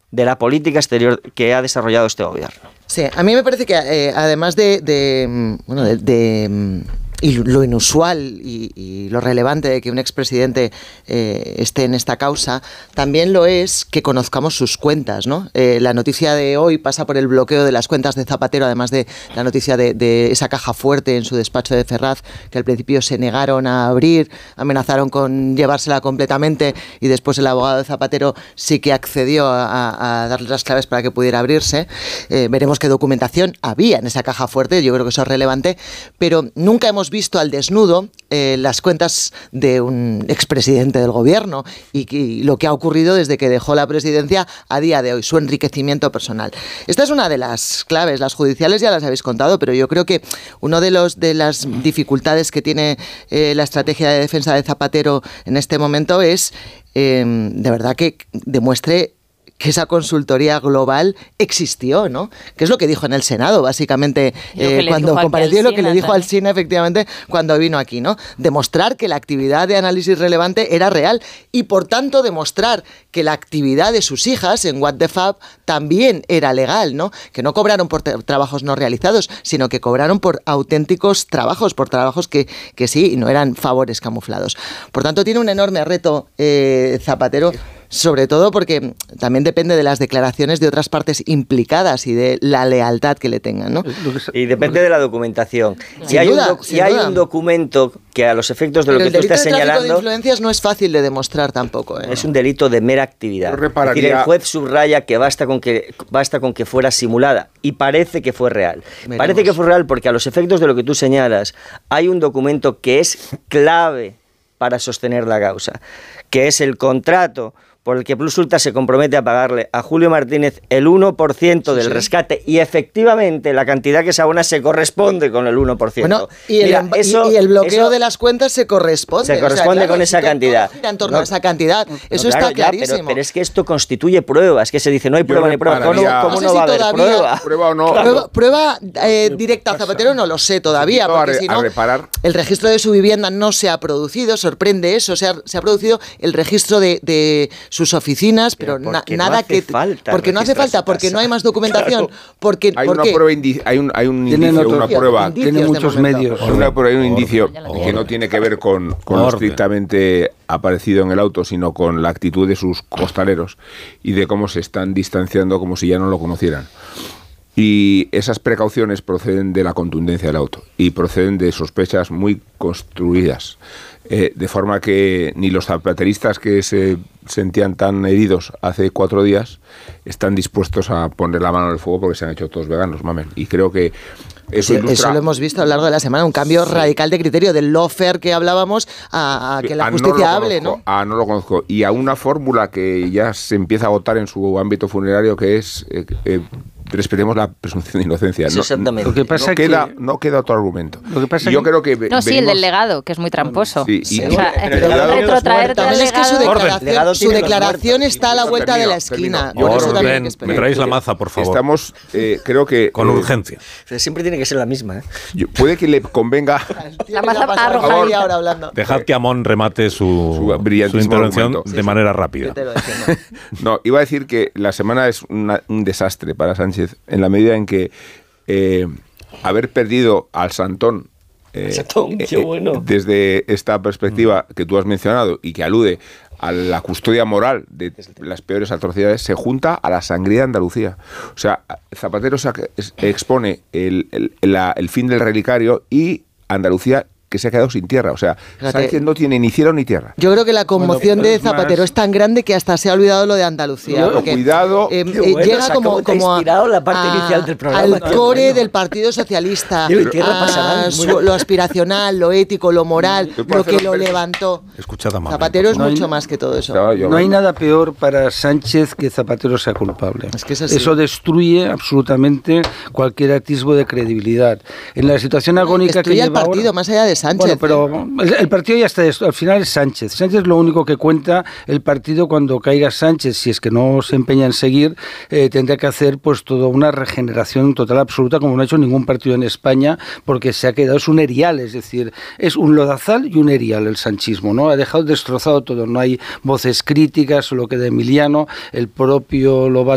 de la política exterior que ha desarrollado este gobierno. Sí, a mí me parece que además y lo inusual y lo relevante de que un expresidente esté en esta causa, también lo es que conozcamos sus cuentas, ¿no? La noticia de hoy pasa por el bloqueo de las cuentas de Zapatero, además de la noticia de esa caja fuerte en su despacho de Ferraz, que al principio se negaron a abrir, amenazaron con llevársela completamente y después el abogado de Zapatero sí que accedió a darle las claves para que pudiera abrirse. Veremos qué documentación había en esa caja fuerte, yo creo que eso es relevante, pero nunca hemos visto al desnudo las cuentas de un expresidente del gobierno y lo que ha ocurrido desde que dejó la presidencia a día de hoy, su enriquecimiento personal. Esta es una de las claves, las judiciales ya las habéis contado, pero yo creo que uno de las dificultades que tiene la estrategia de defensa de Zapatero en este momento es de verdad que demuestre que esa consultoría global existió, ¿no? Que es lo que dijo en el Senado, básicamente, cuando compareció, lo que le dijo al SINA, efectivamente, cuando vino aquí, ¿no? Demostrar que la actividad de análisis relevante era real y, por tanto, demostrar que la actividad de sus hijas en What the Fab también era legal, ¿no? Que no cobraron por trabajos no realizados, sino que cobraron por auténticos trabajos, por trabajos que sí, no eran favores camuflados. Por tanto, tiene un enorme reto Zapatero, sobre todo porque también depende de las declaraciones de otras partes implicadas y de la lealtad que le tengan, ¿no? Y depende de la documentación. Si hay un documento que a los efectos de lo que tú estás señalando... El delito de influencias no es fácil de demostrar tampoco, ¿eh? Es un delito de mera actividad. Es decir, el juez subraya que basta con que fuera simulada y parece que fue real. Parece que fue real porque a los efectos de lo que tú señalas hay un documento que es clave para sostener la causa, que es el contrato por el que Plus Ultra se compromete a pagarle a Julio Martínez el 1% del rescate y efectivamente la cantidad que se abona se corresponde con el 1%. Bueno, y el bloqueo de las cuentas se corresponde. Se corresponde con esa cantidad. En torno a esa cantidad. Eso está clarísimo. Pero es que esto constituye pruebas, que se dice no hay prueba ni prueba. ¿Cómo no va a haber prueba? ¿Prueba o no? Claro. Prueba directa a Zapatero no lo sé todavía, porque si no, el registro de su vivienda no se ha producido, sorprende eso, se ha producido el registro de sus oficinas, pero nada no que falta, porque no hace falta, porque no hay más documentación, claro. Porque hay una prueba, hay un indicio, una prueba, tiene muchos medios, hay un indicio que no tiene que ver con lo estrictamente aparecido en el auto, sino con la actitud de sus costaleros y de cómo se están distanciando como si ya no lo conocieran. Y esas precauciones proceden de la contundencia del auto y proceden de sospechas muy construidas, de forma que ni los zapateristas que se sentían tan heridos hace 4 días están dispuestos a poner la mano en el fuego porque se han hecho todos veganos, mamen. Y creo que eso lo hemos visto a lo largo de la semana, un cambio radical de criterio del lawfare que hablábamos a que la justicia hable, ¿no? No lo conozco. Y a una fórmula que ya se empieza a agotar en su ámbito funerario, que es respetemos la presunción de inocencia. Exactamente. Lo que pasa no queda otro argumento. Lo que pasa yo creo que el del legado, que es muy tramposo. Sí. Retrotraerte al legado. Es que su declaración está a la vuelta de la esquina. Por eso también me traéis la maza, por favor. Estamos, creo que... Con urgencia. Siempre tiene que ser la misma, ¿eh? Puede que le convenga... La maza arrojada. Ahora hablando. Dejad que Amón remate su intervención de manera rápida. No, iba a decir que la semana es un desastre para Sánchez en la medida en que haber perdido al Santón desde esta perspectiva que tú has mencionado y que alude a la custodia moral de las peores atrocidades, se junta a la sangría de Andalucía. O sea, Zapatero expone el fin del relicario y Andalucía que se ha quedado sin tierra. O sea, Sánchez no tiene ni cielo ni tierra. Yo creo que la conmoción de Zapatero es tan grande que hasta se ha olvidado lo de Andalucía. Cuidado. Llega como la parte inicial del programa, al core del Partido Socialista, lo aspiracional, lo ético, lo moral, lo que lo levantó. Zapatero es mucho más que todo eso. No hay nada peor para Sánchez que Zapatero sea culpable. Es que es así. Eso destruye absolutamente cualquier atisbo de credibilidad. En la situación agónica que lleva el partido, más allá de Sánchez. Bueno, pero el partido ya está, al final es Sánchez. Sánchez es lo único que cuenta. El partido, cuando caiga Sánchez, si es que no se empeña en seguir, tendrá que hacer pues toda una regeneración total absoluta, como no ha hecho ningún partido en España, porque se ha quedado, es un erial, es decir, es un lodazal y un erial el sanchismo, ¿no? Ha dejado destrozado todo, no hay voces críticas, solo queda Emiliano, el propio Lobato